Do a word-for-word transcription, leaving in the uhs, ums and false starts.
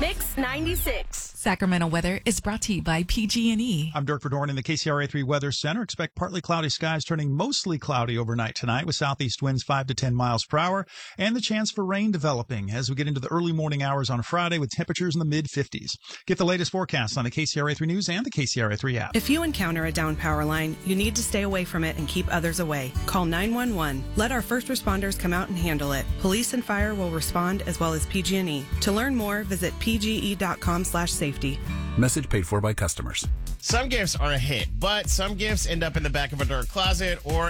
Mix ninety-six. Sacramento weather is brought to you by P G and E. I'm Dirk Verdorn in the K C R A three Weather Center. Expect partly cloudy skies turning mostly cloudy overnight tonight with southeast winds five to ten miles per hour and the chance for rain developing as we get into the early morning hours on Friday with temperatures in the mid fifties. Get the latest forecasts on the K C R A three News and the K C R A three app. If you encounter a down power line, you need to stay away from it and keep others away. Call nine one one. Let our first responders come out and handle it. Police and fire will respond as well as P G and E. To learn more, visit p g e dot com slash safety. Message paid for by customers. Some gifts are a hit, but some gifts end up in the back of a dark closet or